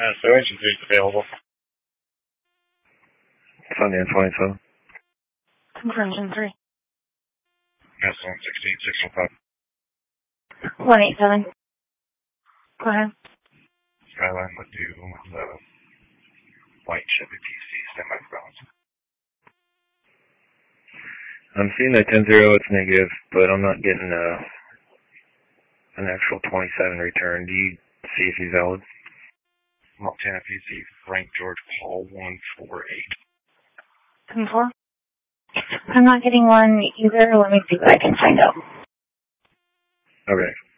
So engine 3 is available. Sunday and 22. Confirm engine 3. Yes, 116, 605. 187. Go ahead. Skyline would do white Chevy PC, semi-balance. I'm seeing that 10-0, it's negative, but I'm not getting an actual 27 return. Do you see if he's valid? Montana PC, Frank George Paul 148. 10-4. I'm not getting one either. Let me see what I can find out. Okay.